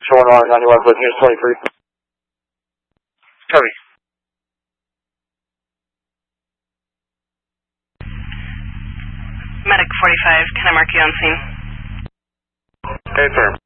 Showing on 91 foot, here's 23. Copy. Medic 45, can I mark you on scene? Okay, sir.